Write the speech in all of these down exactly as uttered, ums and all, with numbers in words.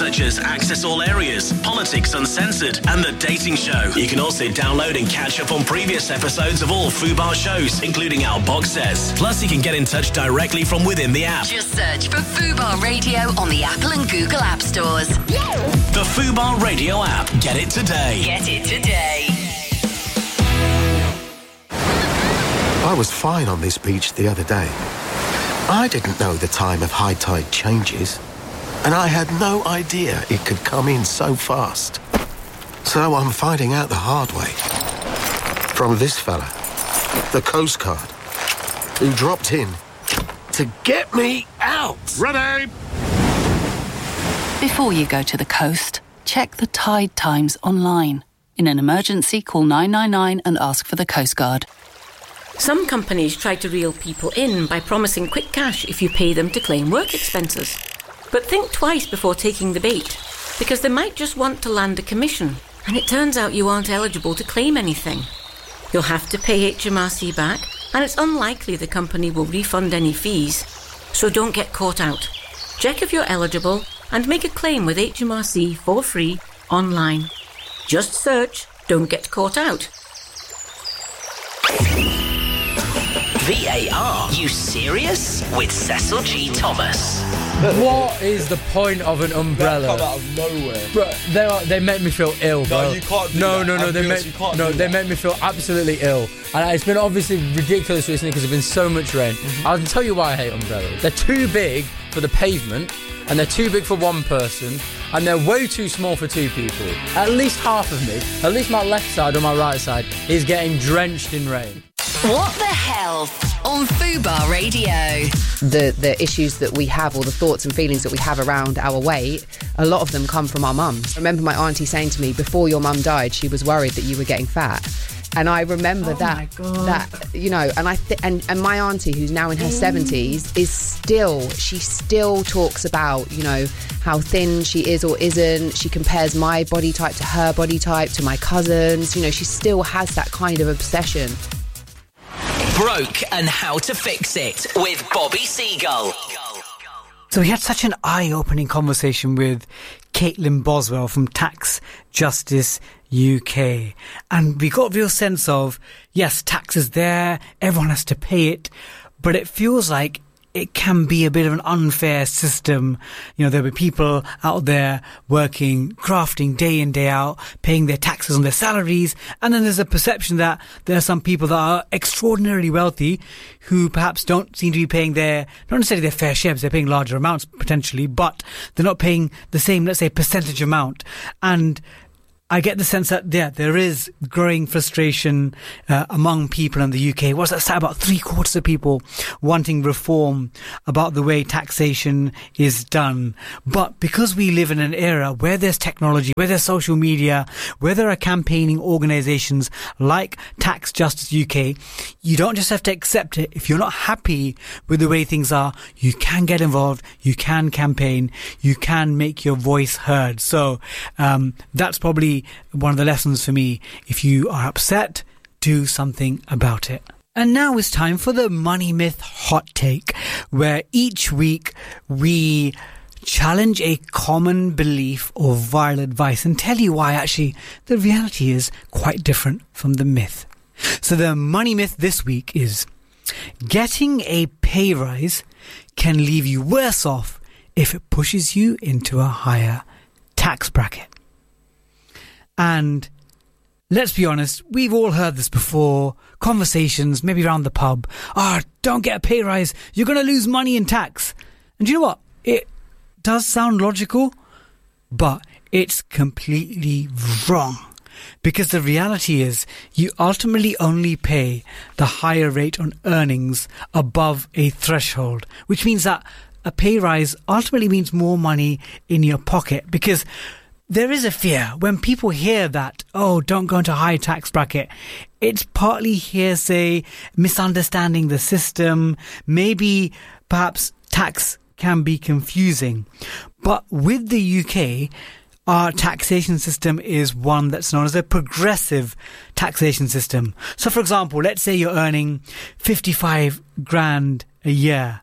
such as Access All Areas, Politics Uncensored, and The Dating Show. You can also download and catch up on previous episodes of all Fubar shows, including our box sets. Plus, you can get in touch directly from within the app. Just search for Fubar Radio on the Apple and Google App Stores. The Fubar Radio app. Get it today. Get it today. I was fine on this beach the other day. I didn't know the time of high tide changes, and I had no idea it could come in so fast. So I'm finding out the hard way. From this fella, the Coast Guard, who dropped in to get me out. Ready! Before you go to the coast, check the tide times online. In an emergency, call nine nine nine and ask for the Coast Guard. Some companies try to reel people in by promising quick cash if you pay them to claim work expenses. But think twice before taking the bait, because they might just want to land a commission, and it turns out you aren't eligible to claim anything. You'll have to pay H M R C back, and it's unlikely the company will refund any fees. So don't get caught out. Check if you're eligible and make a claim with H M R C for free online. Just search Don't Get Caught Out. V A R, you serious? With Cecil G. Thomas. What is the point of an umbrella? That come out of nowhere. Bro, they are, they make me feel ill, bro. No, you can't do no, that. No, no, no, they Ambulance, make you can't no, do they that. make me feel absolutely ill. And it's been obviously ridiculous recently because there's been so much rain. Mm-hmm. I can tell you why I hate umbrellas. They're too big for the pavement, and they're too big for one person, and they're way too small for two people. At least half of me, at least my left side or my right side, is getting drenched in rain. What the hell on Fubar Radio? The the issues that we have, or the thoughts and feelings that we have around our weight, a lot of them come from our mums. I remember my auntie saying to me, before your mum died, she was worried that you were getting fat. And I remember oh that, that you know, and I th- and and my auntie, who's now in her seventies, is still she still talks about, you know, how thin she is or isn't. She compares my body type to her body type, to my cousins. You know, she still has that kind of obsession. Broke and How to Fix It with Bobby Seagull. So we had such an eye-opening conversation with Caitlin Boswell from Tax Justice U K. And we got a real sense of, yes, tax is there, everyone has to pay it, but it feels like it can be a bit of an unfair system. You know, there'll be people out there working, crafting day in, day out, paying their taxes on their salaries. And then there's a perception that there are some people that are extraordinarily wealthy who perhaps don't seem to be paying their, not necessarily their fair share, because they're paying larger amounts potentially, but they're not paying the same, let's say, percentage amount. And I get the sense that, yeah, there is growing frustration uh, among people in the U K. What's that stat? About three quarters of people wanting reform about the way taxation is done. But because we live in an era where there's technology, where there's social media, where there are campaigning organisations like Tax Justice U K, you don't just have to accept it. If you're not happy with the way things are, you can get involved, you can campaign, you can make your voice heard. So um, that's probably one of the lessons for me. If you are upset, do something about it. And now it's time for the Money Myth Hot Take, where each week we challenge a common belief or viral advice and tell you why actually the reality is quite different from the myth. So the money myth this week is: getting a pay rise can leave you worse off if it pushes you into a higher tax bracket. And let's be honest, we've all heard this before. Conversations, maybe around the pub. Ah, oh, don't get a pay rise. You're going to lose money in tax. And you know what? It does sound logical, but it's completely wrong. Because the reality is, you ultimately only pay the higher rate on earnings above a threshold, which means that a pay rise ultimately means more money in your pocket. Because there is a fear when people hear that, oh, don't go into a high tax bracket. It's partly hearsay, misunderstanding the system. Maybe perhaps tax can be confusing. But with the U K, our taxation system is one that's known as a progressive taxation system. So, for example, let's say you're earning fifty-five grand a year,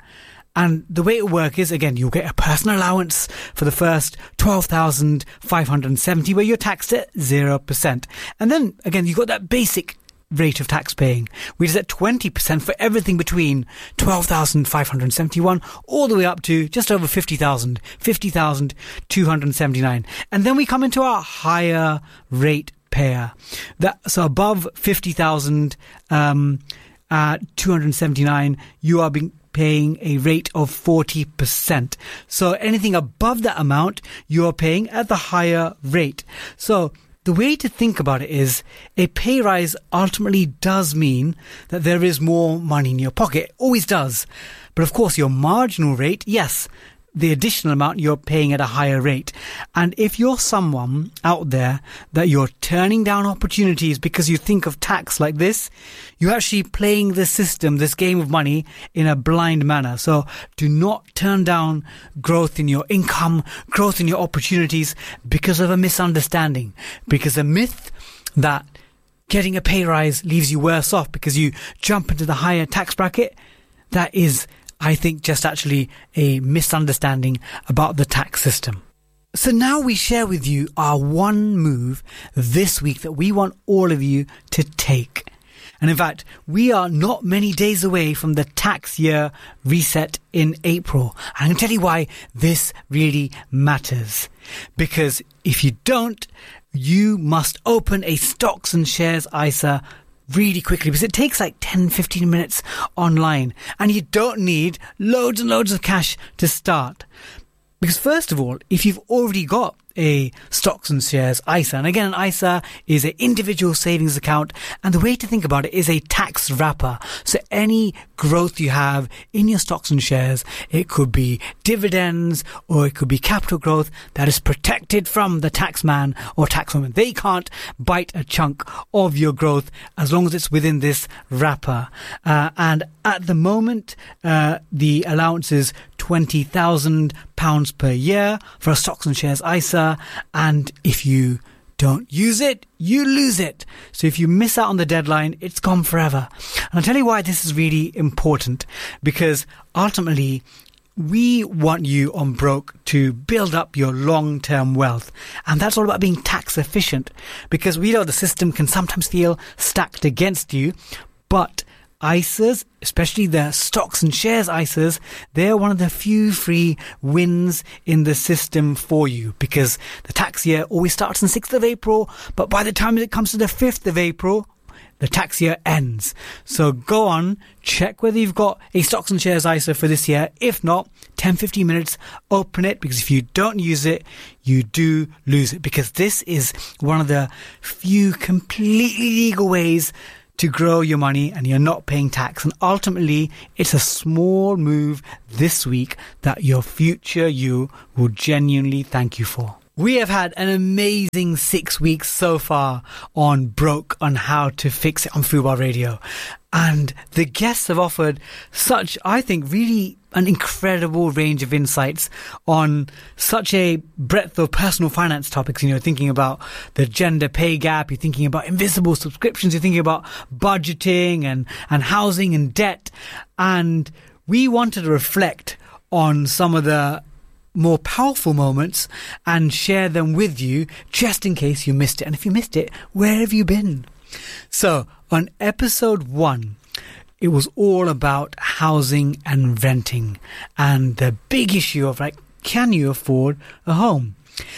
And the way it will work is, again, you'll get a personal allowance for the first twelve thousand five hundred seventy where you're taxed at zero percent. And then, again, you've got that basic rate of tax paying, which is at twenty percent for everything between twelve thousand five hundred seventy-one all the way up to just over fifty thousand, fifty thousand two hundred seventy-nine. And then we come into our higher rate payer. That, so above fifty thousand um, uh, two hundred seventy-nine, you are being paying a rate of forty percent. So anything above that amount, you're paying at the higher rate. So the way to think about it is a pay rise ultimately does mean that there is more money in your pocket. It always does. But of course, your marginal rate, yes, the additional amount you're paying at a higher rate. And if you're someone out there that you're turning down opportunities because you think of tax like this, you're actually playing the system, this game of money, in a blind manner. So do not turn down growth in your income, growth in your opportunities because of a misunderstanding, because a myth that getting a pay rise leaves you worse off because you jump into the higher tax bracket, that is, I think, just actually a misunderstanding about the tax system. So now we share with you our one move this week that we want all of you to take. And in fact, we are not many days away from the tax year reset in April. And I'm going to tell you why this really matters. Because if you don't, you must open a stocks and shares I S A really quickly, because it takes like ten, fifteen minutes online, and you don't need loads and loads of cash to start. Because first of all, if you've already got a stocks and shares I S A, and again, an I S A is an individual savings account, and the way to think about it is a tax wrapper. So any growth you have in your stocks and shares, it could be dividends or it could be capital growth that is protected from the tax man or tax woman. They can't bite a chunk of your growth as long as it's within this wrapper. Uh, and at the moment, uh, the allowance is twenty thousand pounds per year for a stocks and shares I S A, and if you don't use it, you lose it. So if you miss out on the deadline, it's gone forever. And I'll tell you why this is really important, because ultimately we want you on Broke to build up your long-term wealth, and that's all about being tax efficient, because we know the system can sometimes feel stacked against you, but I S As, especially the stocks and shares I S As, they're one of the few free wins in the system for you, because the tax year always starts on the sixth of April, but by the time it comes to the fifth of April, the tax year ends. So go on, check whether you've got a stocks and shares I S A for this year. If not, ten, fifteen minutes, open it, because if you don't use it, you do lose it, because this is one of the few completely legal ways to grow your money and you're not paying tax. And ultimately, it's a small move this week that your future you will genuinely thank you for. We have had an amazing six weeks so far on Broke, on how to fix it on Fubar Radio. And the guests have offered such, I think, really an incredible range of insights on such a breadth of personal finance topics. You know, thinking about the gender pay gap, you're thinking about invisible subscriptions, you're thinking about budgeting and, and housing and debt. And we wanted to reflect on some of the more powerful moments and share them with you, just in case you missed it. And if you missed it, where have you been? So on episode one, it was all about housing and renting and the big issue of, like, can you afford a home?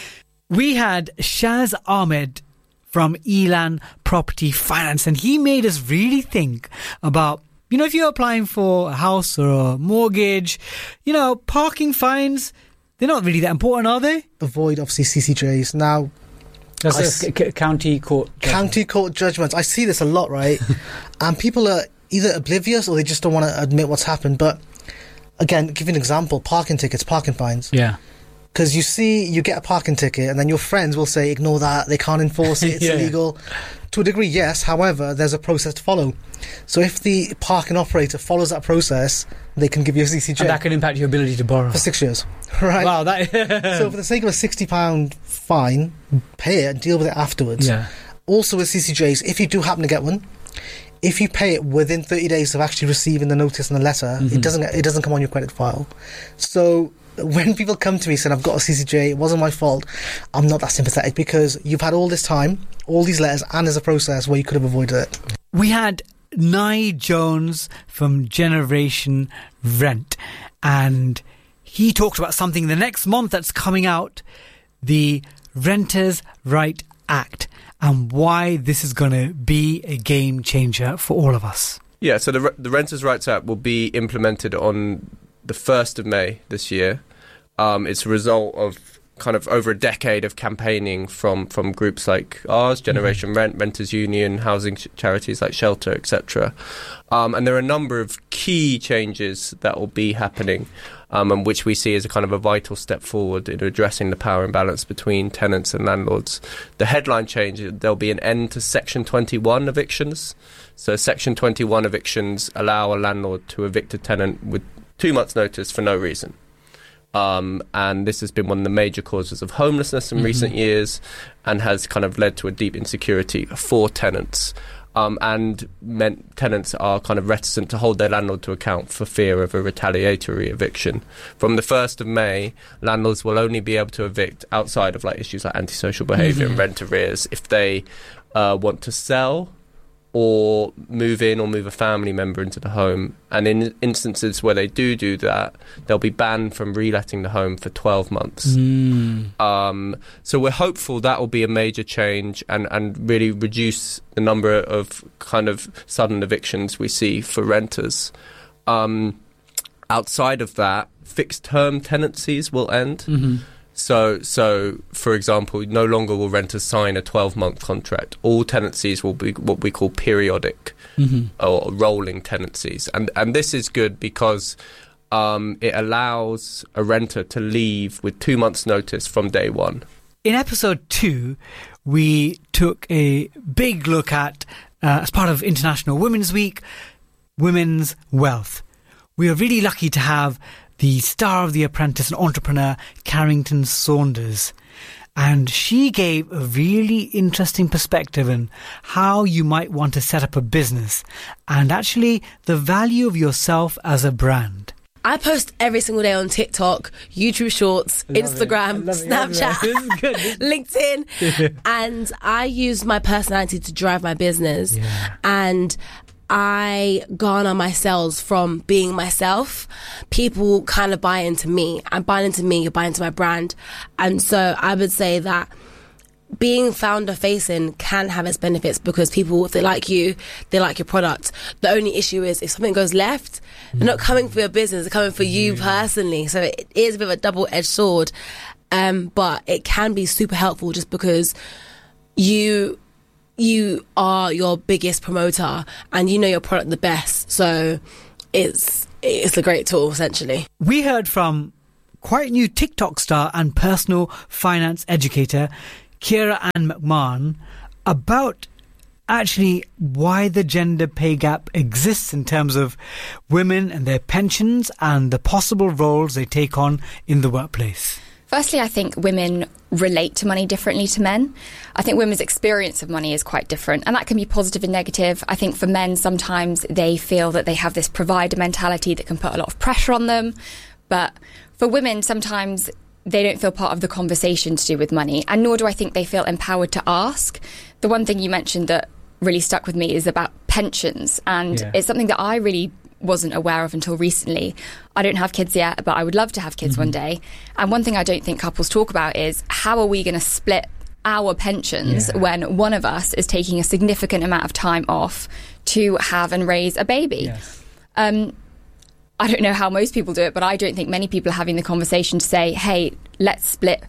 We had Shaz Ahmed from Elan Property Finance, and he made us really think about, you know, if you're applying for a house or a mortgage, you know, parking fines, they're not really that important, are they? Avoid, obviously, C C Js. Now, That's I a s- c- county court judgment. County court judgments. I see this a lot, right? And people are either oblivious or they just don't want to admit what's happened. But again, give you an example, parking tickets, parking fines. Yeah. Because you see, you get a parking ticket and then your friends will say, ignore that, they can't enforce it, it's Yeah. illegal. To a degree, yes. However, there's a process to follow. So if the parking operator follows that process, they can give you a C C J. And that can impact your ability to borrow. For six years. Right? Wow, that... So for the sake of a sixty pounds fine, pay it and deal with it afterwards. Yeah. Also with C C Js, if you do happen to get one, if you pay it within thirty days of actually receiving the notice and the letter, Mm-hmm. it doesn't it doesn't come on your credit file. So when people come to me saying I've got a C C J, it wasn't my fault, I'm not that sympathetic, because you've had all this time, all these letters, and there's a process where you could have avoided it. We had Nye Jones from Generation Rent, and he talked about something the next month that's coming out, the Renters' Right Act, and why this is going to be a game changer for all of us. Yeah, so the the Renters' Rights Act will be implemented on the first of May this year. Um, it's a result of kind of over a decade of campaigning from, from groups like ours, Generation mm-hmm. Rent, Renters Union, housing ch- charities like Shelter, et cetera. Um, and there are a number of key changes that will be happening, um, and which we see as a kind of a vital step forward in addressing the power imbalance between tenants and landlords. The headline change, there'll be an end to Section twenty-one evictions. So Section twenty-one evictions allow a landlord to evict a tenant with two months' notice for no reason. Um, and this has been one of the major causes of homelessness in mm-hmm. recent years, and has kind of led to a deep insecurity for tenants. Um, and meant tenants are kind of reticent to hold their landlord to account for fear of a retaliatory eviction. From the first of May, landlords will only be able to evict outside of like issues like antisocial behaviour mm-hmm. and rent arrears if they uh, want to sell or move in or move a family member into the home. And in instances where they do do that, they'll be banned from reletting the home for twelve months. Mm. Um, so we're hopeful that will be a major change and, and really reduce the number of kind of sudden evictions we see for renters. Um, outside of that, fixed-term tenancies will end. Mm-hmm. So, so for example, no longer will renters sign a twelve-month contract. All tenancies will be what we call periodic mm-hmm. or rolling tenancies. And and this is good because um, it allows a renter to leave with two months' notice from day one. In episode two, we took a big look at, uh, as part of International Women's Week, women's wealth. We are really lucky to have the star of The Apprentice and entrepreneur, Carrington Saunders. And she gave a really interesting perspective on how you might want to set up a business and actually the value of yourself as a brand. I post every single day on TikTok, YouTube Shorts, Instagram, Snapchat, LinkedIn, and I use my personality to drive my business. Yeah. And I garner my sales from being myself. People kind of buy into me. I'm buying into me, you're buying into my brand. And so I would say that being founder facing can have its benefits because people, if they like you, they like your product. The only issue is if something goes left, they're not coming for your business, they're coming for you personally. So it is a bit of a double-edged sword. Um, but it can be super helpful just because you... you are your biggest promoter and you know your product the best, so it's it's a great tool essentially. We heard from quite new TikTok star and personal finance educator Kira Ann McMahon about actually why the gender pay gap exists in terms of women and their pensions and the possible roles they take on in the workplace. Firstly, I think women relate to money differently to men. I think women's experience of money is quite different, and that can be positive and negative. I think for men, sometimes they feel that they have this provider mentality that can put a lot of pressure on them. But for women, sometimes they don't feel part of the conversation to do with money, and nor do I think they feel empowered to ask. The one thing you mentioned that really stuck with me is about pensions, and yeah. it's something that I really wasn't aware of until recently. I don't have kids yet, but I would love to have kids mm-hmm. one day. And one thing I don't think couples talk about is how are we going to split our pensions yeah. when one of us is taking a significant amount of time off to have and raise a baby. Yes. Um, I don't know how most people do it, but I don't think many people are having the conversation to say, hey, let's split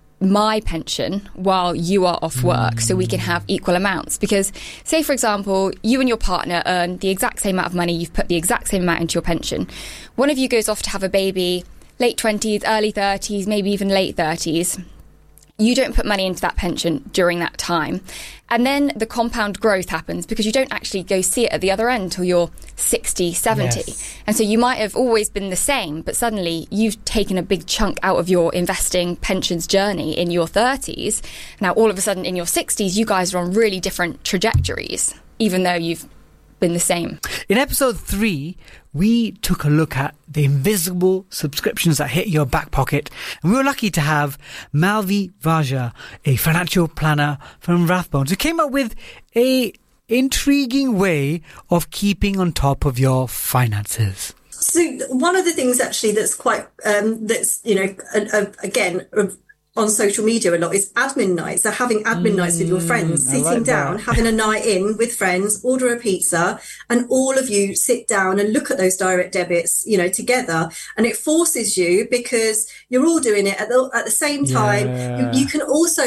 my pension while you are off work so we can have equal amounts. Because say, for example, you and your partner earn the exact same amount of money, you've put the exact same amount into your pension. One of you goes off to have a baby, late twenties, early thirties, maybe even late thirties. You don't put money into that pension during that time. And then the compound growth happens because you don't actually go see it at the other end until you're sixty, seventy. Yes. And so you might have always been the same, but suddenly you've taken a big chunk out of your investing pensions journey in your thirties. Now, all of a sudden in your sixties, you guys are on really different trajectories, even though you've been the same. In episode three, we took a look at the invisible subscriptions that hit your back pocket, and we were lucky to have Malvi Vaja, a financial planner from Rathbones, who came up with a intriguing way of keeping on top of your finances. So one of the things actually that's quite um, that's you know uh, uh, again. Uh, on social media a lot is admin nights. So having admin mm, nights with your friends, sitting like down, that. having a night in with friends, order a pizza, and all of you sit down and look at those direct debits, you know, together. And it forces you, because you're all doing it at the, at the same time. Yeah. You, you can also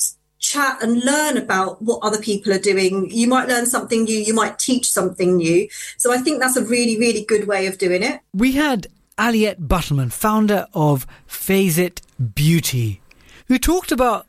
chat and learn about what other people are doing. You might learn something new. You might teach something new. So I think that's a really, really good way of doing it. We had Aliette Buttelman, founder of Phase It Beauty, who talked about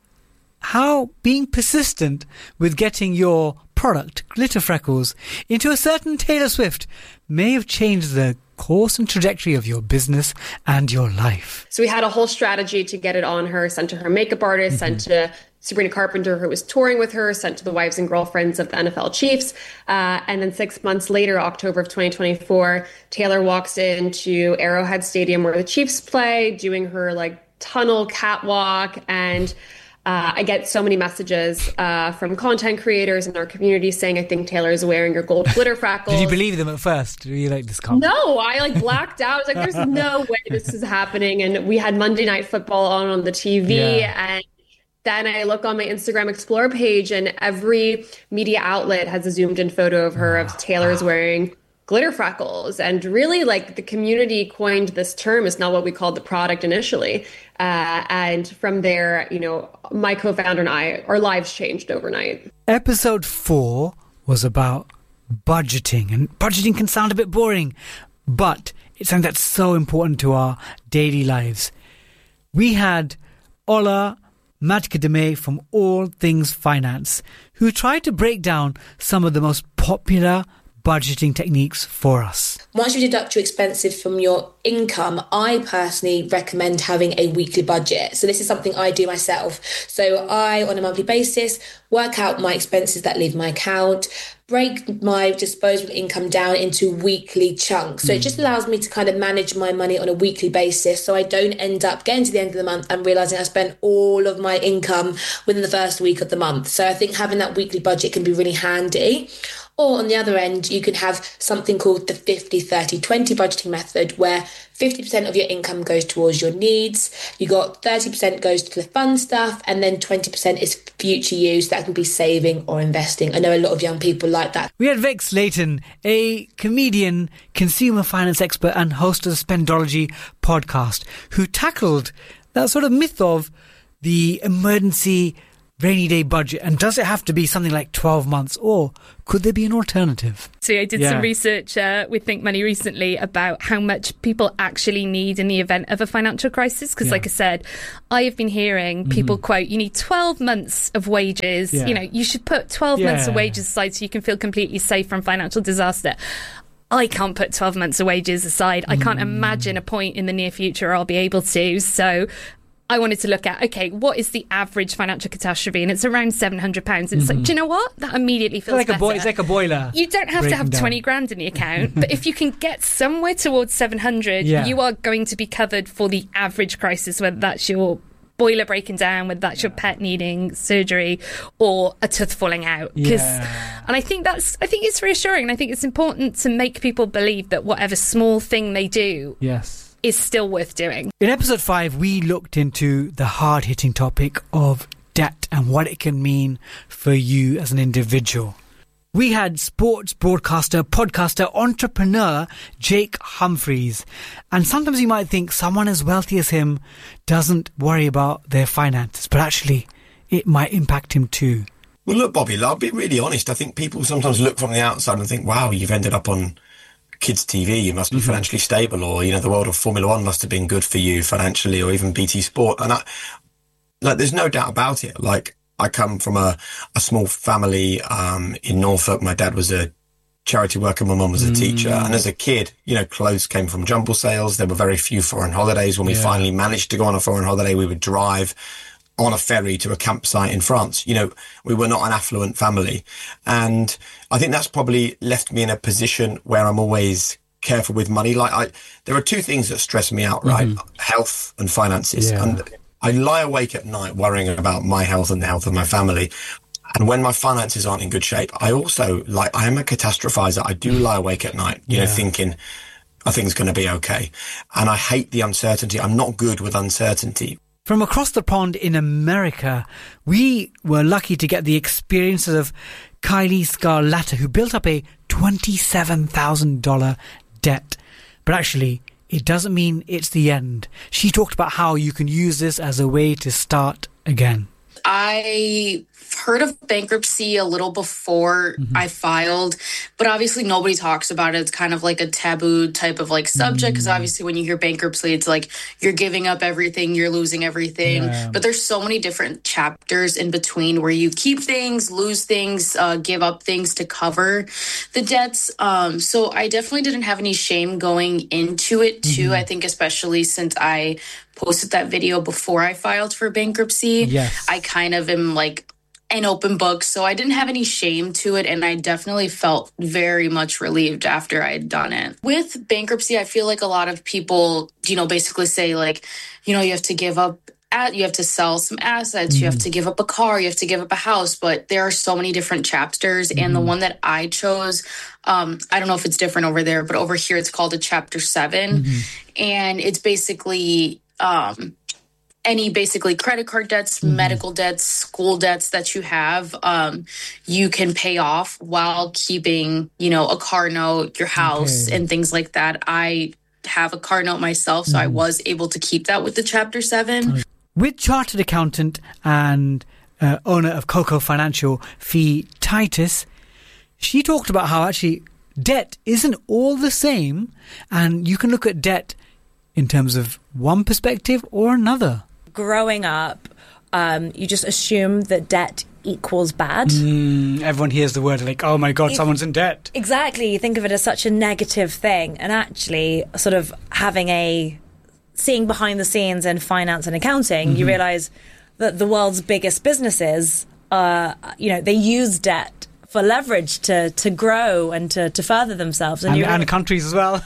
how being persistent with getting your product, Glitter Freckles, into a certain Taylor Swift may have changed the course and trajectory of your business and your life. So we had a whole strategy to get it on her, sent to her makeup artist, mm-hmm. sent to Sabrina Carpenter, who was touring with her, sent to the wives and girlfriends of the N F L Chiefs. Uh, and then six months later, October of twenty twenty-four, Taylor walks into Arrowhead Stadium where the Chiefs play, doing her like tunnel catwalk, and uh, I get so many messages uh, from content creators in our community saying, I think Taylor is wearing your gold glitter freckles. Did you believe them at first? Were you like, this can't No, I like blacked out. I was like, there's no way this is happening. And we had Monday Night Football on on the T V, yeah. and then I look on my Instagram Explorer page, and every media outlet has a zoomed in photo of her of Taylor's wearing glitter freckles. And really, like, the community coined this term. It's not what we called the product initially. Uh, and from there, you know, my co-founder and I, our lives changed overnight. Episode four was about budgeting. And budgeting can sound a bit boring, but it's something that's so important to our daily lives. We had Ola Madkademe from All Things Finance, who tried to break down some of the most popular budgeting techniques for us. Once you deduct your expenses from your income, I personally recommend having a weekly budget. So this is something I do myself. So I, on a monthly basis, work out my expenses that leave my account, break my disposable income down into weekly chunks. So mm. it just allows me to kind of manage my money on a weekly basis, so I don't end up getting to the end of the month and realising I spent all of my income within the first week of the month. So I think having that weekly budget can be really handy. Or on the other end, you can have something called the fifty thirty twenty budgeting method, where fifty percent of your income goes towards your needs, you got thirty percent goes to the fun stuff, and then twenty percent is future use that can be saving or investing. I know a lot of young people like that. We had Vex Layton, a comedian, consumer finance expert and host of the Spendology podcast, who tackled that sort of myth of the emergency rainy day budget, and does it have to be something like twelve months, or could there be an alternative? So I did yeah. some research uh, with Think Money recently about how much people actually need in the event of a financial crisis, because yeah. like I said, I have been hearing people mm-hmm. quote, you need twelve months of wages, yeah. you know, you should put twelve yeah. months of wages aside so you can feel completely safe from financial disaster. I can't put twelve months of wages aside. I can't mm. imagine a point in the near future I'll be able to. So I wanted to look at, okay, what is the average financial catastrophe? And it's around seven hundred pounds. It's mm-hmm. like, do you know what? That immediately feels like better. A boi- it's like a boiler. You don't have to have down. twenty grand in the account, but if you can get somewhere towards seven hundred, yeah. you are going to be covered for the average crisis, whether that's your boiler breaking down, whether that's your pet needing surgery or a tooth falling out. Yeah. And I think that's, I think it's reassuring. And I think it's important to make people believe that whatever small thing they do yes. is still worth doing. In episode five, we looked into the hard-hitting topic of debt and what it can mean for you as an individual. We had sports broadcaster, podcaster, entrepreneur Jake Humphreys. And sometimes you might think someone as wealthy as him doesn't worry about their finances, but actually it might impact him too. Well, look, Bobby, I'll be really honest. I think people sometimes look from the outside and think, wow, you've ended up on kids' T V, you must be mm-hmm. financially stable, or, you know, the world of Formula One must have been good for you financially, or even B T Sport. And I, like, there's no doubt about it. Like, I come from a, a small family um, in Norfolk. My dad was a charity worker. My mum was a mm. teacher. And as a kid, you know, clothes came from jumble sales. There were very few foreign holidays. When we yeah. finally managed to go on a foreign holiday, we would drive on a ferry to a campsite in France. You know, we were not an affluent family. And I think that's probably left me in a position where I'm always careful with money. Like I, there are two things that stress me out, right? Mm-hmm. Health and finances. Yeah. And I lie awake at night worrying about my health and the health of my family. And when my finances aren't in good shape, I also, like, I am a catastrophizer. I do lie awake at night, you yeah. know, thinking, are things going to be okay? And I hate the uncertainty. I'm not good with uncertainty. From across the pond in America, we were lucky to get the experiences of Kylie Scarletta, who built up a twenty-seven thousand dollars debt. But actually, it doesn't mean it's the end. She talked about how you can use this as a way to start again. I heard of bankruptcy a little before mm-hmm. I filed, but obviously nobody talks about it. It's kind of like a taboo type of like subject because mm-hmm. obviously when you hear bankruptcy, it's like you're giving up everything, you're losing everything. Yeah. But there's so many different chapters in between where you keep things, lose things, uh, give up things to cover the debts. Um, so I definitely didn't have any shame going into it too. Mm-hmm. I think especially since I posted that video before I filed for bankruptcy, yes. I kind of am like an open book. So I didn't have any shame to it. And I definitely felt very much relieved after I had done it. With bankruptcy, I feel like a lot of people, you know, basically say like, you know, you have to give up, at, you have to sell some assets, mm-hmm. you have to give up a car, you have to give up a house. But there are so many different chapters. Mm-hmm. And the one that I chose, um, I don't know if it's different over there, but over here it's called a chapter seven. Mm-hmm. And it's basically um, any basically credit card debts, mm-hmm. medical debts, school debts that you have, um, you can pay off while keeping, you know, a car note, your house, okay. and things like that. I have a car note myself, so mm-hmm. I was able to keep that with the Chapter seven. With chartered accountant and uh, owner of Coco Financial, Fee Titus, she talked about how actually debt isn't all the same, and you can look at debt in terms of one perspective or another. Growing up, um, you just assume that debt equals bad. Mm, everyone hears the word like, oh my God, it, someone's in debt. Exactly. You think of it as such a negative thing. And actually, sort of having a, seeing behind the scenes in finance and accounting, mm-hmm. you realise that the world's biggest businesses, uh, you know, they use debt for leverage to, to grow and to, to further themselves. And, and, and countries as well.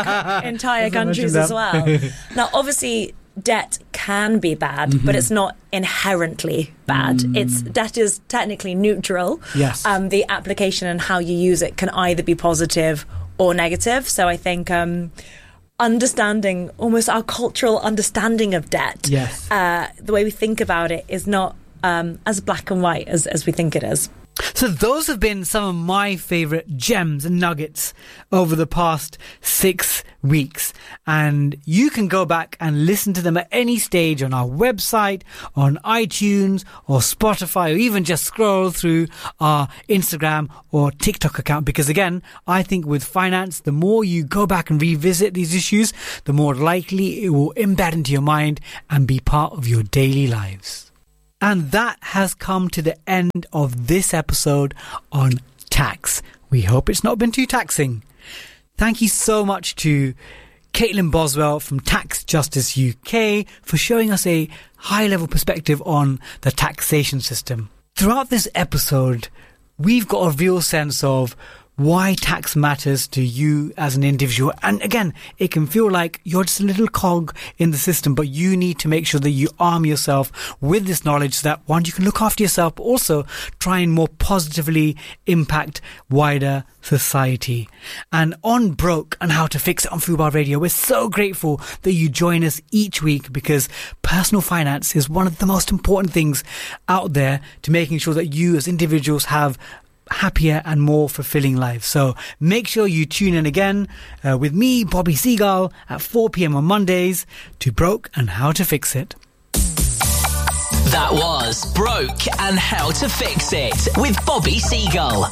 Entire countries as well. Now, obviously, debt can be bad, mm-hmm. but it's not inherently bad. Mm. It's debt is technically neutral. Yes. Um, the application and how you use it can either be positive or negative. So I think um, understanding, almost our cultural understanding of debt, yes. uh, the way we think about it is not um, as black and white as, as we think it is. So those have been some of my favourite gems and nuggets over the past six weeks. And you can go back and listen to them at any stage on our website, on iTunes or Spotify, or even just scroll through our Instagram or TikTok account. Because again, I think with finance, the more you go back and revisit these issues, the more likely it will embed into your mind and be part of your daily lives. And that has come to the end of this episode on tax. We hope it's not been too taxing. Thank you so much to Caitlin Boswell from Tax Justice U K for showing us a high-level perspective on the taxation system. Throughout this episode, we've got a real sense of why tax matters to you as an individual. And again, it can feel like you're just a little cog in the system, but you need to make sure that you arm yourself with this knowledge so that, one, you can look after yourself, but also try and more positively impact wider society. And on Broke and How to Fix It on Fubar Radio, we're so grateful that you join us each week, because personal finance is one of the most important things out there to making sure that you as individuals have happier and more fulfilling lives. So make sure you tune in again uh, with me, Bobby Seagull, at four p.m. on Mondays to Broke and How to Fix It. That was Broke and How to Fix It with Bobby Seagull.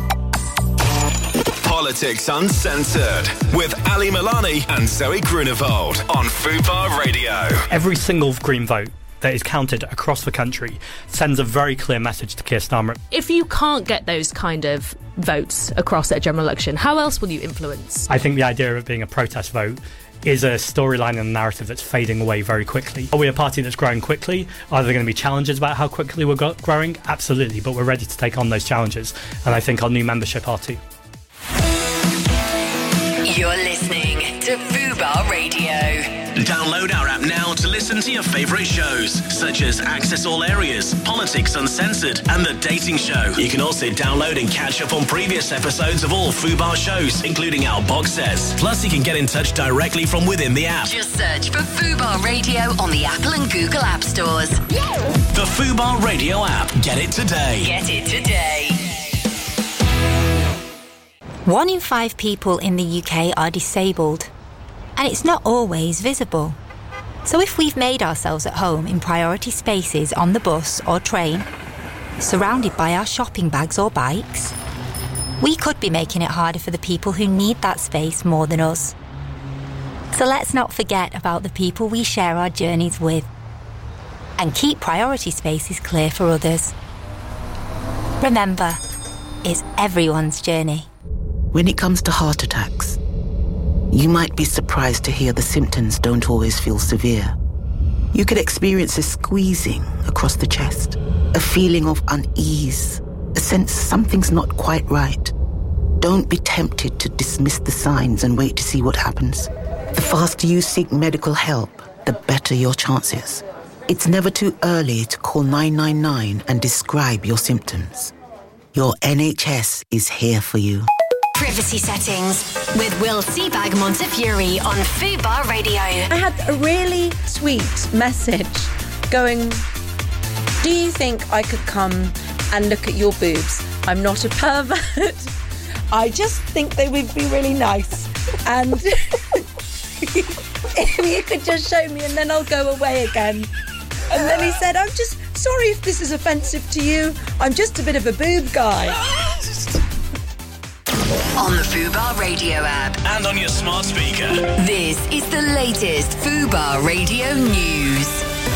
Politics Uncensored with Ali Milani and Zoe Grunewald on Fubar Radio. Every single Green vote that is counted across the country sends a very clear message to Keir Starmer. If you can't get those kind of votes across at a general election, how else will you influence? I think the idea of it being a protest vote is a storyline and a narrative that's fading away very quickly. Are we a party that's growing quickly? Are there going to be challenges about how quickly we're go- growing? Absolutely, but we're ready to take on those challenges, and I think our new membership are too. You're listening to Fubar Radio. Download our app now to listen to your favourite shows, such as Access All Areas, Politics Uncensored, and The Dating Show. You can also download and catch up on previous episodes of all Fubar shows, including our box sets. Plus, you can get in touch directly from within the app. Just search for Fubar Radio on the Apple and Google App Stores. The Fubar Radio app. Get it today. Get it today. One in five people in the U K are disabled, and it's not always visible. So if we've made ourselves at home in priority spaces on the bus or train, surrounded by our shopping bags or bikes, we could be making it harder for the people who need that space more than us. So let's not forget about the people we share our journeys with, and keep priority spaces clear for others. Remember, it's everyone's journey. When it comes to heart attacks, you might be surprised to hear the symptoms don't always feel severe. You could experience a squeezing across the chest, a feeling of unease, a sense something's not quite right. Don't be tempted to dismiss the signs and wait to see what happens. The faster you seek medical help, the better your chances. It's never too early to call nine nine nine and describe your symptoms. Your N H S is here for you. Privacy settings with Will Seabag Montefiore on Fubar Radio. I had a really sweet message going, do you think I could come and look at your boobs? I'm not a pervert. I just think they would be really nice. And if you could just show me and then I'll go away again. And then he said, I'm just sorry if this is offensive to you. I'm just a bit of a boob guy. On the Fubar Radio app. And on your smart speaker. This is the latest Fubar Radio news.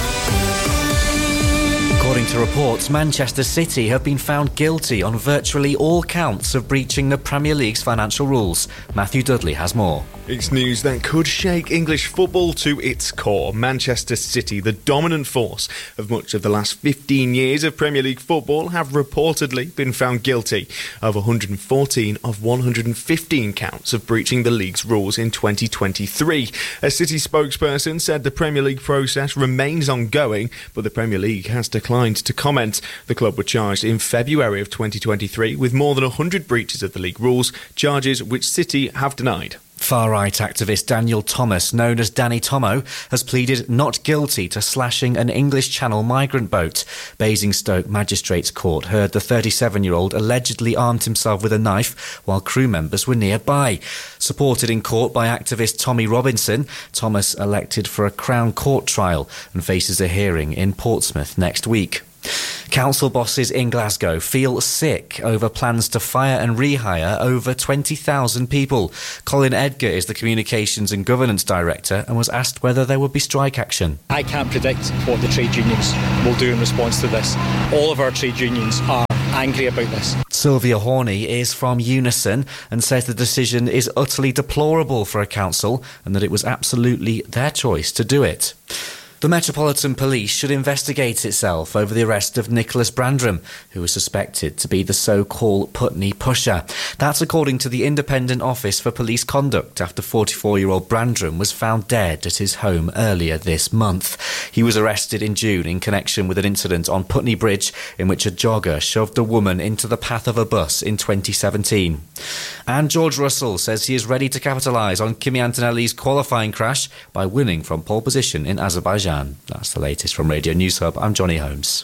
According to reports, Manchester City have been found guilty on virtually all counts of breaching the Premier League's financial rules. Matthew Dudley has more. It's news that could shake English football to its core. Manchester City, the dominant force of much of the last fifteen years of Premier League football, have reportedly been found guilty of one hundred fourteen of one hundred fifteen counts of breaching the league's rules in twenty twenty-three. A City spokesperson said the Premier League process remains ongoing, but the Premier League has declined to comment. The club were charged in February of twenty twenty-three with more than one hundred breaches of the league rules, charges which City have denied. Far-right activist Daniel Thomas, known as Danny Tomo, has pleaded not guilty to slashing an English Channel migrant boat. Basingstoke Magistrates Court heard the thirty-seven-year-old allegedly armed himself with a knife while crew members were nearby. Supported in court by activist Tommy Robinson, Thomas elected for a Crown Court trial and faces a hearing in Portsmouth next week. Council bosses in Glasgow feel sick over plans to fire and rehire over twenty thousand people. Colin Edgar is the Communications and Governance Director and was asked whether there would be strike action. I can't predict what the trade unions will do in response to this. All of our trade unions are angry about this. Sylvia Horney is from Unison and says the decision is utterly deplorable for a council and that it was absolutely their choice to do it. The Metropolitan Police should investigate itself over the arrest of Nicholas Brandram, who was suspected to be the so-called Putney pusher. That's according to the Independent Office for Police Conduct after forty-four-year-old Brandram was found dead at his home earlier this month. He was arrested in June in connection with an incident on Putney Bridge in which a jogger shoved a woman into the path of a bus in twenty seventeen. And George Russell says he is ready to capitalise on Kimi Antonelli's qualifying crash by winning from pole position in Azerbaijan. That's the latest from Radio News Hub. I'm Johnny Holmes.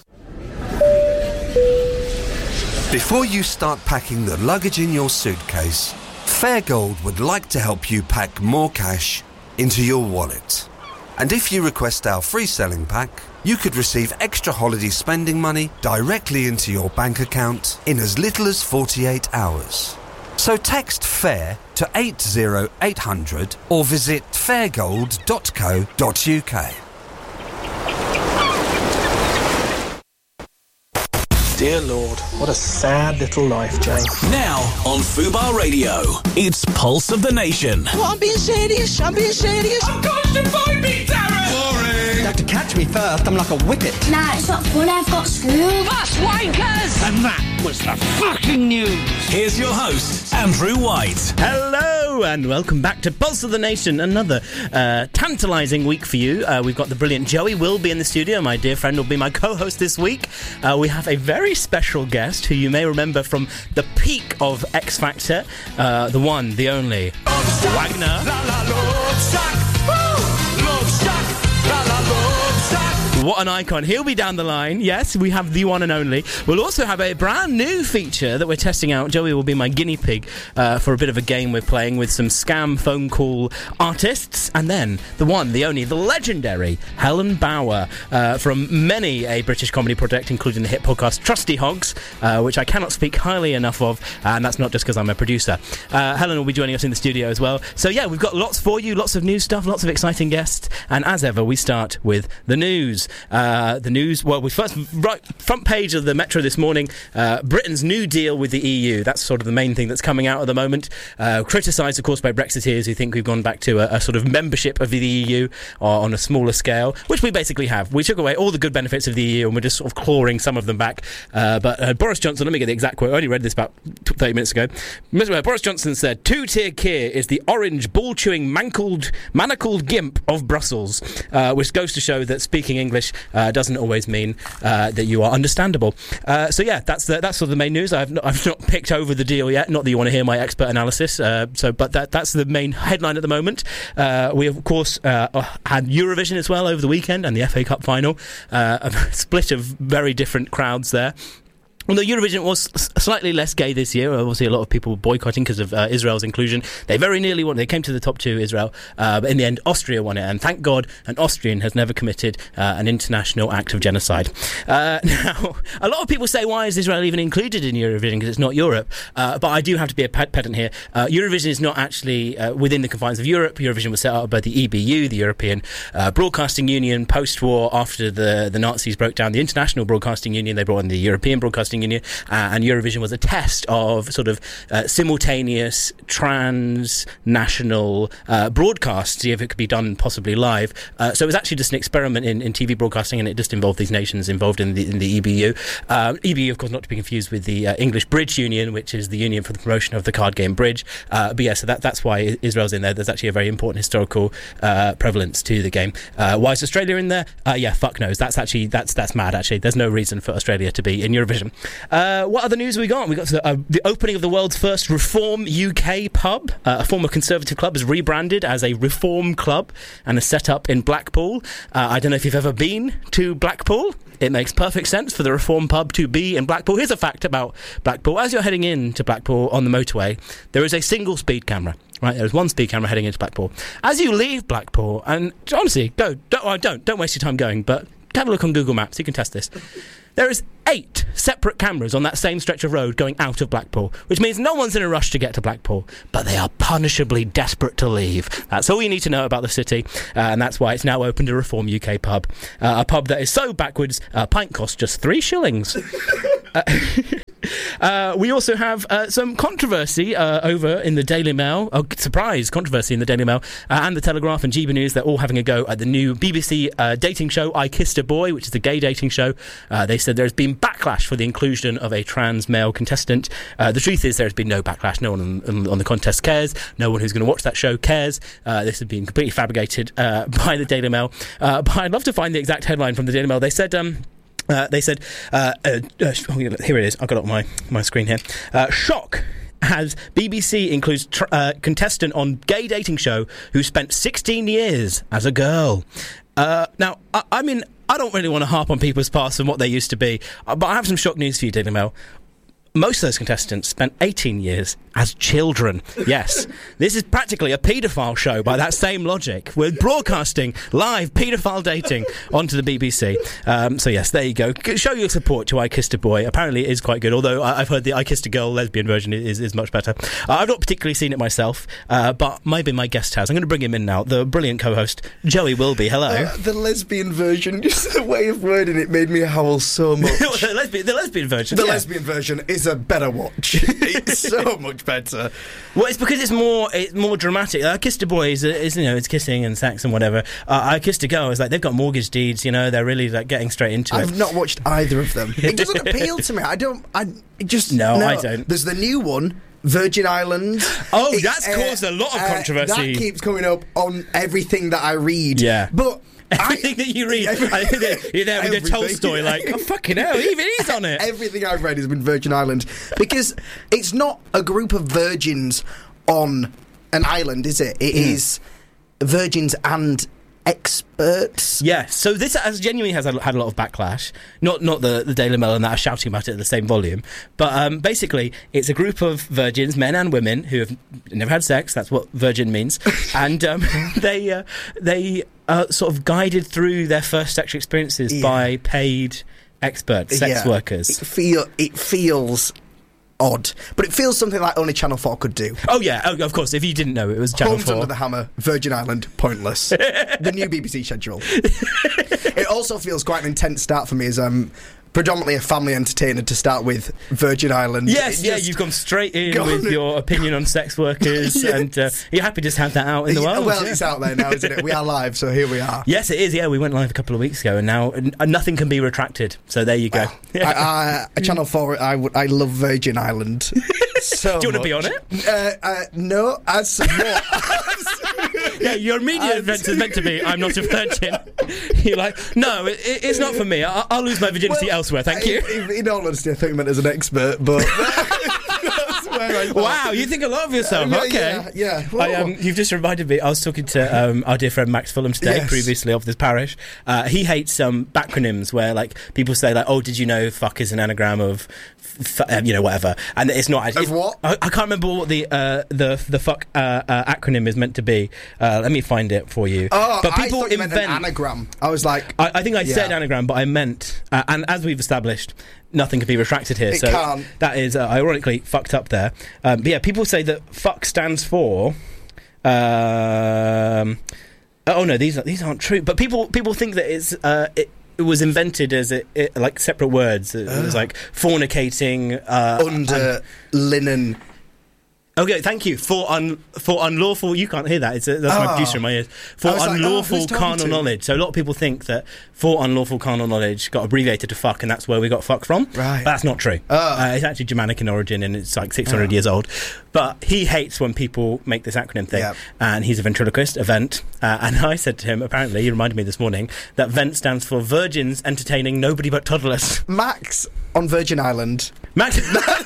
Before you start packing the luggage in your suitcase, Fairgold would like to help you pack more cash into your wallet. And if you request our free selling pack, you could receive extra holiday spending money directly into your bank account in as little as forty-eight hours. So text FAIR to eight zero eight hundred or visit fairgold dot co dot uk. Dear Lord, what a sad little life, Jane. Now on Fubar Radio, it's Pulse of the Nation. Well, I'm being serious. I'm being serious. I'm constipated, me, Darren! Boring. You have to catch me first. I'm like a whippet. Nah, it's not funny. I've got school. That's wankers! And that was the fucking news. Here's your host, Andrew White. Hello, and welcome back to Pulse of the Nation. Another uh, tantalising week for you. Uh, we've got the brilliant Joey will be in the studio. My dear friend will be my co-host this week. Uh, we have a very special guest who you may remember from the peak of X Factor. Uh, the one, the only, Wagner. La, la, love shack. Woo! Love shack. La, la, love shack. What an icon. He'll be down the line. Yes, we have the one and only. We'll also have a brand new feature that we're testing out. Joey will be my guinea pig uh, for a bit of a game we're playing with some scam phone call artists. And then the one, the only, the legendary Helen Bauer uh, from many a British comedy project, including the hit podcast Trusty Hogs, uh, which I cannot speak highly enough of. Uh, and that's not just because I'm a producer. Uh, Helen will be joining us in the studio as well. So yeah, we've got lots for you, lots of new stuff, lots of exciting guests. And as ever, we start with the news. Uh, the news, well, we first, right, front page of the Metro this morning, uh, Britain's new deal with the E U. That's sort of the main thing that's coming out at the moment. Uh, criticised, of course, by Brexiteers who think we've gone back to a, a sort of membership of the E U uh, on a smaller scale, which we basically have. We took away all the good benefits of the E U and we're just sort of clawing some of them back. Uh, but uh, Boris Johnson, let me get the exact quote. I only read this about thirty minutes ago. Boris Johnson said, two-tier Keir is the orange, ball-chewing, mankled, manacled gimp of Brussels, uh, which goes to show that speaking English Uh, doesn't always mean uh, that you are understandable. Uh, so yeah, that's the, that's sort of the main news. I've not, I've not picked over the deal yet. Not that you want to hear my expert analysis. Uh, so, but that that's the main headline at the moment. Uh, we of course uh, had Eurovision as well over the weekend and the F A Cup final. Uh, a split of very different crowds there. Although Eurovision was slightly less gay this year, obviously a lot of people were boycotting because of uh, Israel's inclusion. They very nearly won. They came to the top two, Israel, uh, but in the end, Austria won it. And thank God, an Austrian has never committed uh, an international act of genocide. Uh, now, a lot of people say, why is Israel even included in Eurovision? Because it's not Europe. Uh, but I do have to be a pedant here. Uh, Eurovision is not actually uh, within the confines of Europe. Eurovision was set up by the E B U, the European uh, Broadcasting Union, post-war, after the, the Nazis broke down the International Broadcasting Union. They brought in the European Broadcasting Union, uh, and Eurovision was a test of sort of uh, simultaneous transnational uh, broadcasts, see if it could be done possibly live. Uh, so it was actually just an experiment in, in T V broadcasting, and it just involved these nations involved in the, in the E B U. Uh, E B U, of course, not to be confused with the uh, English Bridge Union, which is the union for the promotion of the card game Bridge. Uh, but yeah, so that, that's why Israel's in there. There's actually a very important historical uh, prevalence to the game. Uh, why is Australia in there? Uh, yeah, fuck knows. That's actually that's that's mad. Actually, there's no reason for Australia to be in Eurovision. Uh, what other news have we got? We got the, uh, the opening of the world's first Reform U K pub. Uh, a former Conservative club is rebranded as a Reform club and is set up in Blackpool. Uh, I don't know if you've ever been to Blackpool. It makes perfect sense for the Reform pub to be in Blackpool. Here's a fact about Blackpool. As you're heading into Blackpool on the motorway, there is a single speed camera. Right, there's one speed camera heading into Blackpool. As you leave Blackpool, and honestly, go, don't, well, don't, don't waste your time going, but have a look on Google Maps. You can test this. There is eight separate cameras on that same stretch of road going out of Blackpool, which means no one's in a rush to get to Blackpool, but they are punishably desperate to leave. That's all you need to know about the city, uh, and that's why it's now opened a Reform U K pub. Uh, a pub that is so backwards, a pint costs just three shillings. uh, Uh, we also have uh, some controversy uh, over in the Daily Mail. Oh, surprise, controversy in the Daily Mail uh, and the Telegraph and G B News. They're all having a go at the new B B C uh, dating show I Kissed a Boy, which is a gay dating show. Uh, they said there's been backlash for the inclusion of a trans male contestant. Uh, the truth is there's been no backlash. No one on, on the contest cares. No one who's going to watch that show cares. Uh, this has been completely fabricated uh, by the Daily Mail. Uh, but I'd love to find the exact headline from the Daily Mail. They said... Um, Uh, they said, uh, uh, uh, here it is, I've got it on my, my screen here. Uh, shock as B B C includes tr- uh, contestant on gay dating show who spent sixteen years as a girl. Uh, now, I, I mean, I don't really want to harp on people's past and what they used to be, uh, but I have some shock news for you, Daily Mail. Most of those contestants spent eighteen years as children. Yes, this is practically a paedophile show by that same logic. We're broadcasting live paedophile dating onto the B B C. Um, so yes, there you go. Show your support to I Kissed a Boy. Apparently it is quite good, although I've heard the I Kissed a Girl lesbian version is, is much better. Uh, I've not particularly seen it myself, uh, but maybe my guest has. I'm going to bring him in now, the brilliant co-host, Joey Wilby. Hello. Uh, the lesbian version, just the way of wording it made me howl so much. the, lesbian, the lesbian version. The yeah. lesbian version is a better watch. It's so much better. Well, it's because it's more it's more dramatic. I Kissed a Boy is, is you know, it's kissing and sex and whatever. Uh, I Kissed a Girl is like, they've got mortgage deeds, you know, they're really like getting straight into I've it. I've not watched either of them. It doesn't appeal to me. I don't, I it just... No, no, I don't. There's the new one, Virgin Islands. Oh, it, that's uh, caused a lot of controversy. Uh, that keeps coming up on everything that I read. Yeah. But... Everything I, that you read, every, I think that you're there with your Tolstoy, like, oh, fucking hell, even he's on it. Everything I've read has been Virgin Islands. Because it's not a group of virgins on an island, is it? It mm. is virgins and experts. Yeah, so this has genuinely has had a lot of backlash. Not not the, the Daily Mail and that are shouting about it at the same volume. But um, basically, it's a group of virgins, men and women, who have never had sex. That's what virgin means. And um, they uh, they are sort of guided through their first sexual experiences yeah. by paid experts, sex yeah. workers. It, feel, it feels... odd, but it feels something like only Channel four could do. Oh yeah, oh, of course. If you didn't know, it was Channel Homes four. Under the Hammer, Virgin Island, pointless. The new B B C schedule. It also feels quite an intense start for me as um, predominantly a family entertainer to start with Virgin Island. Yes, yeah, you've gone straight in with your opinion on sex workers, yes. and uh, you're happy to have that out in the world. Well, yeah. it's out there now, isn't it? We are live, so here we are. Yes, it is. Yeah, we went live a couple of weeks ago, and now n- nothing can be retracted. So there you go. Well, I, I, Channel four, I, w- I love Virgin Island. So do you want to be on it? Uh, uh, no, as what? Yeah, your media event is meant to be, I'm not a virgin. You're like, no, it, it's not for me. I'll, I'll lose my virginity well, elsewhere, thank you. In, in all honesty, I think you meant as an expert, but... Wow, you think a lot of yourself. Uh, okay. Yeah, yeah. I, um, you've just reminded me, I was talking to um, our dear friend Max Fulham today, yes. previously of this parish. Uh, he hates um, backronyms where, like, people say, like, oh, did you know fuck is an anagram of, f- uh, you know, whatever. And it's not... Of it, what? I, I can't remember what the uh, the the fuck uh, uh, acronym is meant to be. Uh, let me find it for you. Oh, but people I thought you invent, meant an anagram. I was like... I, I think I yeah. said anagram, but I meant... Uh, and as we've established... Nothing can be retracted here, it so can't. That is uh, ironically fucked up there. Um, but yeah, people say that fuck stands for. Um, oh no, these are, these aren't true. But people people think that it's uh, it, it was invented as it, it, like separate words. It was uh. like fornicating uh, under linen. Okay, thank you. For un, for unlawful... You can't hear that. It's a, that's oh. my producer in my ears. For unlawful like, oh, carnal knowledge. So a lot of people think that for unlawful carnal knowledge got abbreviated to fuck, and that's where we got fuck from. Right. But that's not true. Oh. Uh, it's actually Germanic in origin, and it's like six hundred oh. years old. But he hates when people make this acronym thing. Yep. And he's a ventriloquist, a vent. Uh, and I said to him, apparently, he reminded me this morning, that vent stands for virgins entertaining nobody but toddlers. Max on Virgin Island. Max...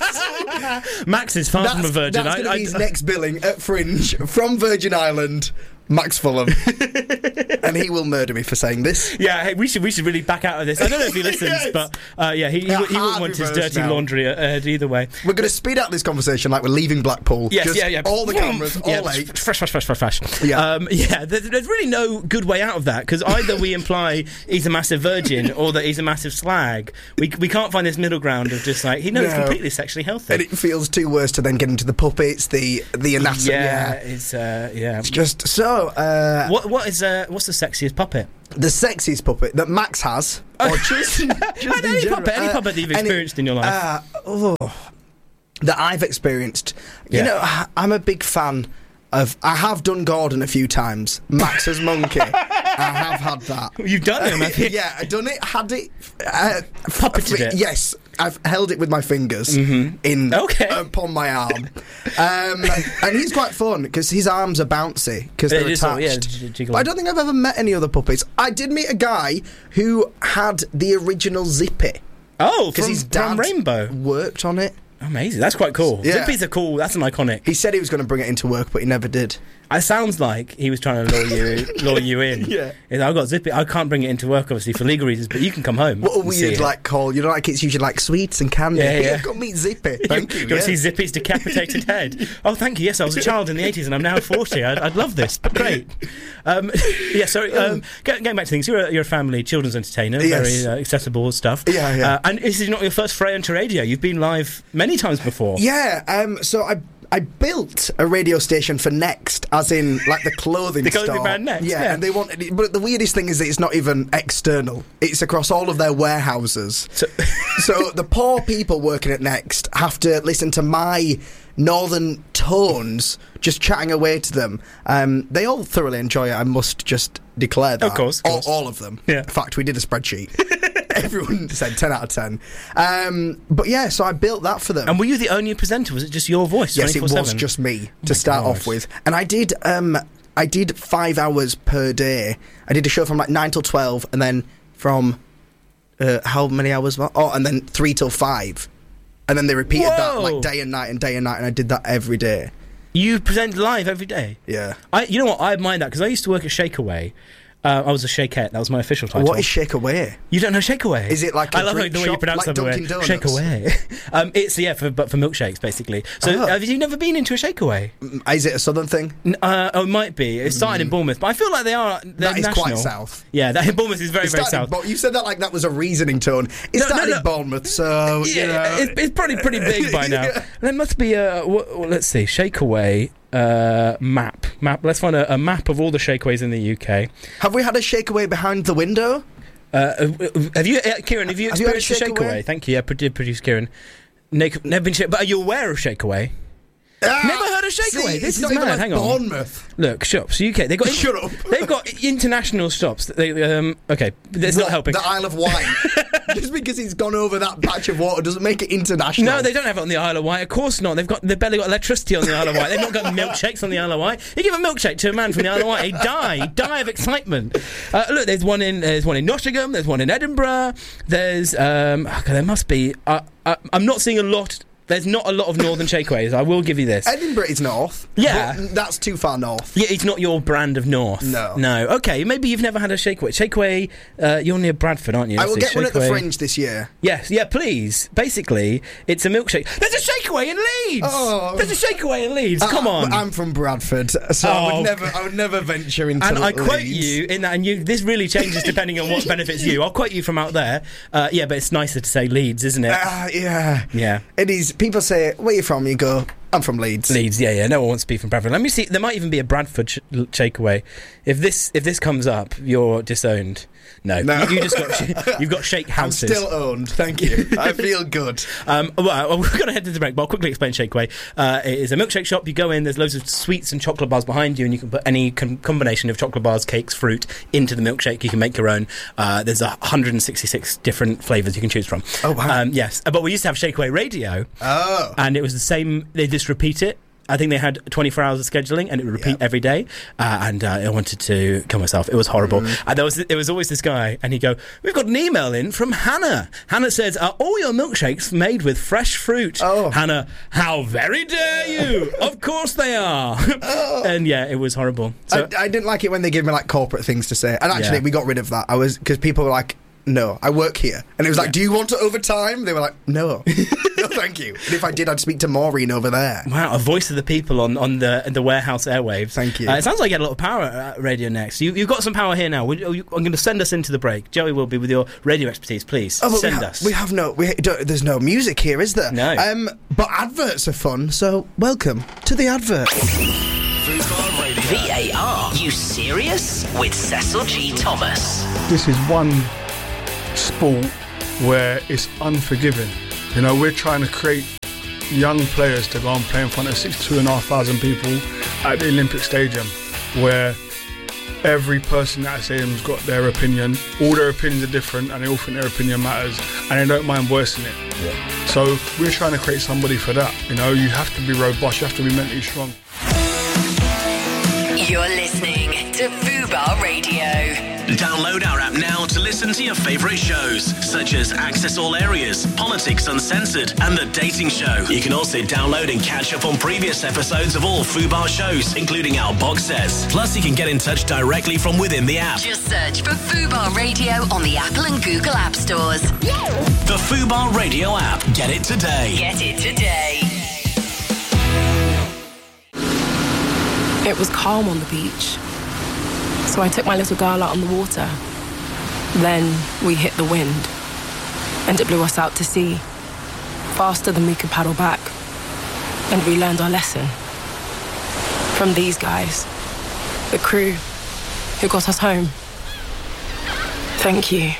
Max is far that's, from a virgin. That's going to be I, his I, next billing at Fringe from Virgin Island. Max Fulham. And he will murder me for saying this. Yeah, hey, we should we should really back out of this. I don't know if he listens, yes. but uh, yeah, he, he, he wouldn't want his dirty now. laundry ahead either way. We're going to speed up this conversation like we're leaving Blackpool. Yes, Just yeah, yeah. all the cameras, all yeah, eight. Fresh, fresh, fresh, fresh, fresh. Yeah, um, yeah there's, there's really no good way out of that, because either we imply he's a massive virgin or that he's a massive slag. We we can't find this middle ground of just like, he knows no. completely sexually healthy. And it feels too worse to then get into the puppets, the, the anatomy. Yeah, yeah. it's, uh, yeah. It's just so... Uh, What what is uh, what's the sexiest puppet? The sexiest puppet that Max has, or just, just any general, puppet, any uh, puppet that you've any, experienced in your life. Uh, oh, that I've experienced. Yeah. You know, I'm a big fan of. I have done Gordon a few times. Max's monkey. I have had that. You've done it, have you? Yeah, I done it. Had it. Uh, Puppeted f- it. Yes. I've held it with my fingers mm-hmm. in okay. upon my arm, um, and he's quite fun because his arms are bouncy because they're attached. All, yeah, j- but I don't think I've ever met any other puppies. I did meet a guy who had the original Zippy. Oh, because his dad from Rainbow worked on it. Amazing, that's quite cool. Yeah. Zippies are cool. That's an iconic. He said he was going to bring it into work, but he never did. It sounds like he was trying to lure you lure you in. Yeah. He's like, I've got Zippy. I can't bring it into work, obviously, for legal reasons, but you can come home. What a and see weird, it. like, call. You know, like it's usually like sweets and candy. Yeah, yeah. You've got to meet Zippy. Thank you. Do you want to see Zippy's decapitated head? Oh, thank you. Yes, I was a child in the eighties and I'm now forty. I'd, I'd love this. But great. Um, yeah, sorry. Um, going back to things, you're a, you're a family children's entertainer. Yes. Very uh, accessible stuff. Yeah, yeah. Uh, and this is not your first foray into radio. You've been live many times before. Yeah, um, so I I built a radio station for Next, as in like the clothing The clothing store. brand Next, yeah, yeah. and they wanted it, but the weirdest thing is that it's not even external. It's across all of their warehouses. So, so the poor people working at Next have to listen to my northern tones just chatting away to them. Um, they all thoroughly enjoy it, I must just declare that. Of course, of all, course. all of them. Yeah. In fact, we did a spreadsheet. Everyone said ten out of ten. Um, but yeah, so I built that for them. And were you the only presenter? Was it just your voice? Yes, it was twenty-four seven? just me Oh to my start God. off with. And I did um, I did five hours per day. I did a show from like nine till twelve, and then from uh, how many hours? more? Oh, and then three till five. And then they repeated that Whoa. like day and night and day and night, and I did that every day. You present live every day? Yeah. I, you know what? I admire that because I used to work at Shakeaway. Uh, I was a shakeette. That was my official title. What is Shake Away? You don't know Shakeaway? Is it like a I love drink the way you shop, pronounce like that. Dunkin' Donuts? Shakeaway. um, it's yeah, for, but for milkshakes basically. So Oh. have you never been into a Shakeaway? Is it a southern thing? N- Uh, oh, it might be. It started in Bournemouth, but I feel like they are. They're That is national. quite south. Yeah, that Bournemouth is very It very started south. in Bo- you said that like that was a reasoning tone. It No, no, started no. in Bournemouth, so Yeah, you know. it's, it's probably pretty big by now. Yeah. There must be a. W- w- let's see, Shakeaway uh, map. Map. Let's find a, a map of all the Shakeaways in the U K. Have we had a Shake Away behind the window? Uh, have you, uh, Kieran? Have you Have you had a experienced a Shakeaway? Shakeaway? Thank you. Yeah, produ- producer Kieran. Nick, never been. Shake- but are you aware of Shakeaway? Ah, Never heard of Shakeaway. see, This it's is not mad. even like Hang on. Bournemouth. Look, shops, U K. They've got. Shut up. They've got international shops. that They, um, okay, that's not What, helping. The Isle of Wight. Just because he's gone over that patch of water doesn't make it international. No, they don't have it on the Isle of Wight. Of course not. They've got they've barely got electricity on the Isle of Wight. They've not got milkshakes on the Isle of Wight. You give a milkshake to a man from the Isle of Wight, he'd die. He'd die of excitement. Uh, look, there's one in there's one in Nottingham. There's one in Edinburgh. There's um, okay, there must be. Uh, uh, I'm not seeing a lot. There's not a lot of northern Shakeaways. I will give you this. Edinburgh is north. Yeah. but that's too far north. Yeah, it's not your brand of north. No. No. Okay, maybe you've never had a Shakeaway. Shakeaway, uh, you're near Bradford, aren't you? I Let's will see, get one at the Shakeaway. Fringe this year. Yes, yeah, please. Basically, it's a milkshake. There's a Shakeaway in Leeds. Oh. There's a Shakeaway in Leeds. Come Uh, on. I'm from Bradford, so I Oh. would never, I would never venture into. And I quote Leeds. you in that, and you. This really changes depending on what benefits you. I'll quote you from out there. Uh, yeah, but it's nicer to say Leeds, isn't it? Ah, yeah. Yeah. It is. People say, "Where you from?" You go, "I'm from Leeds." Leeds, yeah, yeah. No one wants to be from Bradford. Let me see. There might even be a Bradford sh- Shakeaway. If this if this comes up, you're disowned. No, No. You, you just got you've got shake houses. I'm still owned. Thank you. I feel good. Um, well, we're going to head to the break, but I'll quickly explain Shakeaway. Uh, it is a milkshake shop. You go in, there's loads of sweets and chocolate bars behind you, and you can put any com- combination of chocolate bars, cakes, fruit into the milkshake. You can make your own. Uh, there's one hundred sixty-six different flavours you can choose from. Oh, wow. Um, yes, but we used to have Shakeaway Radio, Oh. and it was the same. They just repeat it. I think they had twenty-four hours of scheduling, and it would repeat Yep. every day. Uh, and uh, I wanted to kill myself. It was horrible. Mm. And there was there was always this guy, and he'd go, "We've got an email in from Hannah. Hannah says, are all your milkshakes made with fresh fruit?" Oh. Hannah, how very dare you? Of course they are. Oh. And yeah, it was horrible. So I, I didn't like it when they gave me like corporate things to say, and actually Yeah. we got rid of that. I was because people were like, "No, I work here," and it was like, Yeah. "Do you want it overtime?" They were like, "No, no, thank you." And if I did, I'd speak to Maureen over there. wow, a voice of the people on, on the the warehouse airwaves. Thank you. Uh, it sounds like you had a lot of power at Radio Next. You, you've got some power here now. Would- are you- I'm going to send us into the break. Joey will be with your radio expertise. Please Oh, but send we, ha- us. we have no. We don't, there's no music here, is there? No. Um, but adverts are fun, so welcome to the advert. V A R. You serious? With Cecil G. Thomas. This is one sport where it's unforgiving. You know, we're trying to create young players to go and play in front of sixty-two and a half thousand people at the Olympic Stadium, where every person at that stadium's got their opinion. All their opinions are different, and they all think their opinion matters, and they don't mind voicing it. Yeah. So we're trying to create somebody for that. You know, you have to be robust, you have to be mentally strong. You're listening to Fubar Radio. Download our app now to listen to your favourite shows, such as Access All Areas, Politics Uncensored, and The Dating Show. You can also download and catch up on previous episodes of all Fubar shows, including our box sets. Plus, you can get in touch directly from within the app. Just search for Fubar Radio on the Apple and Google App Stores. The Fubar Radio app. Get it today. Get it today. It was calm on the beach, so I took my little girl out on the water. Then we hit the wind, and it blew us out to sea, faster than we could paddle back. And we learned our lesson from these guys, the crew who got us home. Thank you.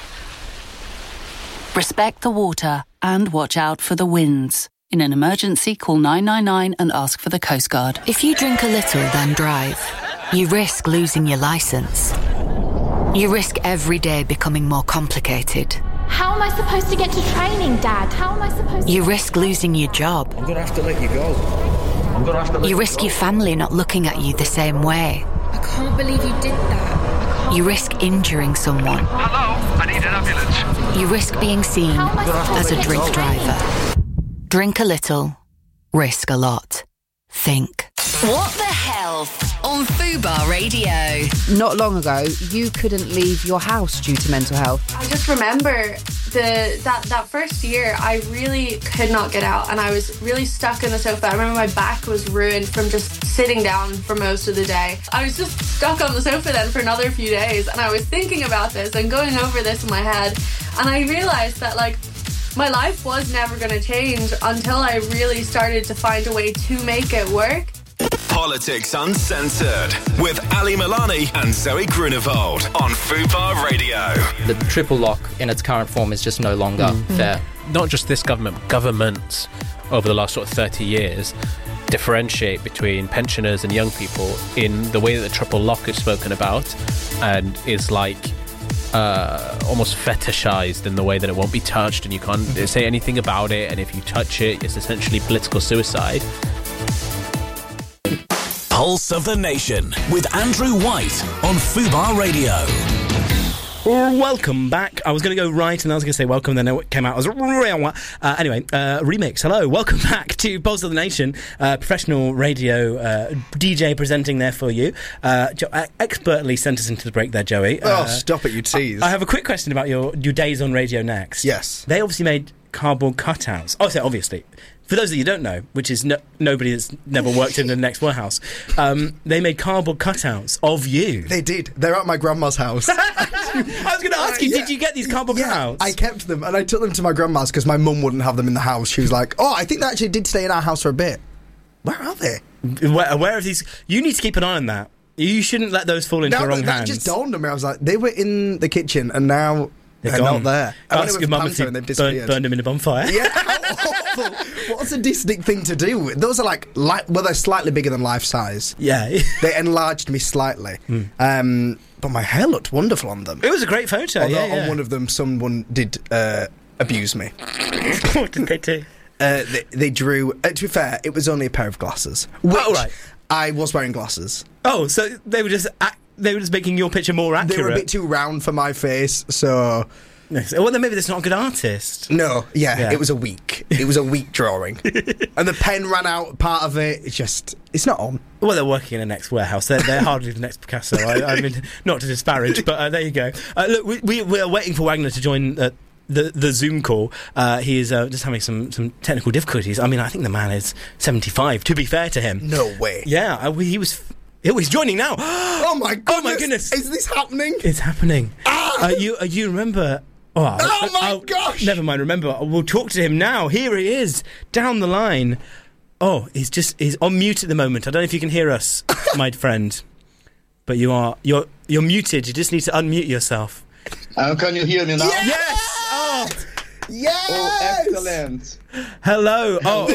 Respect the water and watch out for the winds. In an emergency, call nine nine nine and ask for the Coast Guard. If you drink a little, then drive. You risk losing your licence. You risk every day becoming more complicated. How am I supposed to get to training, Dad? How am I supposed to... You risk losing your job. I'm going to have to let you go. I'm going to have to let You you risk go. your family not looking at you the same way. I can't believe you did that. You risk injuring someone. Hello, I need an ambulance. You risk being seen How am I supposed as to a drink get to driver. Drink a little, risk a lot. Think. What the Health on Fubar Radio. Not long ago, you couldn't leave your house due to mental health. I just remember the that, that first year, I really could not get out, and I was really stuck in the sofa. I remember my back was ruined from just sitting down for most of the day. I was just stuck on the sofa then for another few days, and I was thinking about this and going over this in my head, and I realised that, like, my life was never going to change until I really started to find a way to make it work. Politics Uncensored with Ali Milani and Zoe Grunewald on Fubar Radio. The triple lock in its current form is just no longer Mm. fair. Not just this government, governments over the last sort of thirty years differentiate between pensioners and young people in the way that the triple lock is spoken about and is like uh, almost fetishized in the way that it won't be touched and you can't say anything about it, and if you touch it, it's essentially political suicide. Pulse of the Nation with Andrew White on Fubar Radio. Welcome back. I was going to go right and I was going to say welcome, then it came out as uh, anyway, uh, remix. Hello, welcome back to Pulse of the Nation, uh, professional radio uh, D J presenting there for you. Uh, jo- uh, expertly sent us into the break there, Joey. Oh, Uh, stop it, you tease. I have a quick question about your, your days on Radio Next. Yes. They obviously made cardboard cutouts. Oh, so obviously. For those that you don't know, which is no, nobody that's never worked in the Next warehouse, um, they made cardboard cutouts of you. They did. They're at my grandma's house. I was going to ask you, Uh, yeah. did you get these cardboard Yeah, cutouts? I kept them, and I took them to my grandma's because my mum wouldn't have them in the house. She was like, oh, I think they actually did stay in our house for a bit. Where are they? Where, where are these? You need to keep an eye on that. You shouldn't let those fall into No, the wrong that hands. just dawned on me. I was like, they were in the kitchen, and now They're they're, gone. not there. I went Ask with your mum Panto if you and they've burn, disappeared. burned them in a bonfire. Yeah, how awful. What's a decent thing to do? Those are like, li- well, they're slightly bigger than life size. Yeah. They enlarged me slightly. Mm. Um, but my hair looked wonderful on them. It was a great photo, Although yeah, yeah. on one of them, someone did uh, abuse me. What did they do? Uh, they, they drew, uh, to be fair, it was only a pair of glasses. Which Oh, right. I was wearing glasses. Oh, so they were just ac- they were just making your picture more accurate. They were a bit too round for my face, so... Yes. Well, then maybe that's not a good artist. No, yeah, Yeah. it was a weak. It was a weak drawing. And the pen ran out, part of it, it's just, it's not on. Well, they're working in the Next warehouse. They're, they're hardly the next Picasso. I, I mean, not to disparage, but uh, there you go. Uh, look, we, we, we're waiting for Wagner to join uh, the the Zoom call. Uh, he is uh, just having some, some technical difficulties. I mean, I think the man is seventy-five, to be fair to him. No way. Yeah, uh, he was... Oh, he's joining now. Oh, my goodness. Oh, my goodness. Is this happening? It's happening. Ah! Uh, you, uh, you remember... Oh, Oh, my I'll- gosh! Never mind, remember. We'll talk to him now. Here he is, down the line. Oh, he's just... He's on mute at the moment. I don't know if you can hear us, my friend. But you are... You're you're muted. You just need to unmute yourself. Uh, can you hear me now? Yes! Oh, Yes! Oh, excellent. hello. Oh,